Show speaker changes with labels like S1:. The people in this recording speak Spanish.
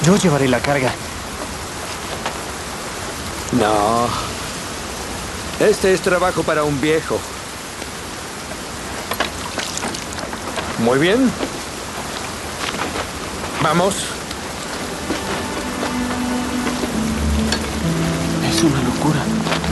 S1: Yo llevaré la carga.
S2: No. Este es trabajo para un viejo.
S1: Muy bien. Vamos.
S3: Es una locura.